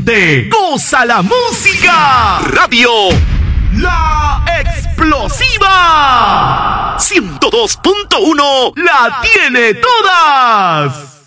de Goza la Música. Radio La Explosiva 102.1 la tiene todas.